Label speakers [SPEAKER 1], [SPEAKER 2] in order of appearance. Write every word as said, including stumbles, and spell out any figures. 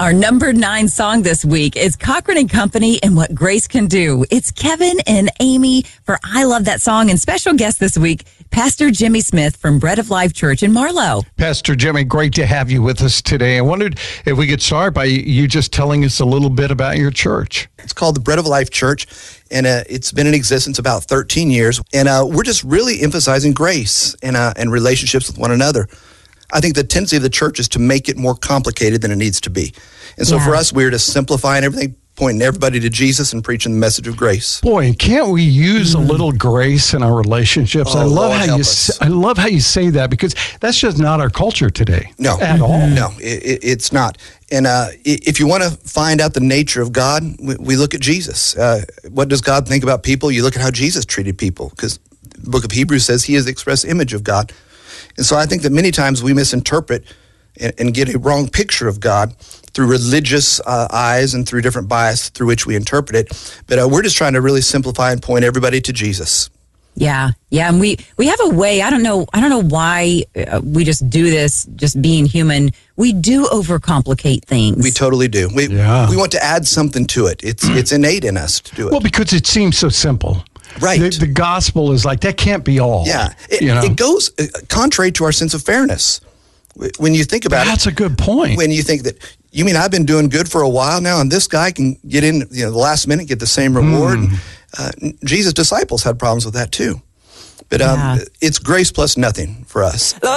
[SPEAKER 1] Our number nine song this week is Cochran and Company and What Grace Can Do. It's Kevin and Amy for I Love That Song, and special guest this week, Pastor Jimmy Smith from Bread of Life Church in Marlow.
[SPEAKER 2] Pastor Jimmy, great to have you with us today. I wondered if we could start by you just telling us a little bit about your church.
[SPEAKER 3] It's called the Bread of Life Church, and uh, it's been in existence about thirteen years. And uh, we're just really emphasizing grace and, uh, and relationships with one another. I think the tendency of the church is to make it more complicated than it needs to be. And so
[SPEAKER 1] yeah.
[SPEAKER 3] for us, we're just simplifying everything, pointing everybody to Jesus and preaching the message of grace.
[SPEAKER 2] Boy, can't we use mm. a little grace in our relationships?
[SPEAKER 3] Oh,
[SPEAKER 2] I love
[SPEAKER 3] Lord,
[SPEAKER 2] how
[SPEAKER 3] help
[SPEAKER 2] you
[SPEAKER 3] us.
[SPEAKER 2] I love how you say that, because that's just not our culture today.
[SPEAKER 3] No,
[SPEAKER 2] at all.
[SPEAKER 3] No, it, it, it's not. And uh, if you want to find out the nature of God, we, we look at Jesus. Uh, what does God think about people? You look at how Jesus treated people, because the book of Hebrews says he is the express image of God. And so I think that many times we misinterpret and, and get a wrong picture of God through religious uh, eyes and through different bias through which we interpret it. But uh, we're just trying to really simplify and point everybody to Jesus.
[SPEAKER 1] Yeah, yeah, and we, we have a way. I don't know. I don't know why uh, we just do this. Just being human, we do overcomplicate things.
[SPEAKER 3] We totally do. We
[SPEAKER 2] Yeah.
[SPEAKER 3] we want to add something to it. It's it's innate in us to do it.
[SPEAKER 2] Well, because it seems so simple.
[SPEAKER 3] Right.
[SPEAKER 2] The, the gospel is like, that can't be all.
[SPEAKER 3] Yeah, it,
[SPEAKER 2] you know?
[SPEAKER 3] it goes uh, contrary to our sense of fairness. When you think about
[SPEAKER 2] That's
[SPEAKER 3] it,
[SPEAKER 2] a good point.
[SPEAKER 3] when you think that, you mean I've been doing good for a while now, and this guy can get in, you know, the last minute, get the same reward.
[SPEAKER 2] Mm.
[SPEAKER 3] Uh, Jesus' disciples had problems with that too. But um,
[SPEAKER 1] Yeah.
[SPEAKER 3] it's grace plus nothing for us.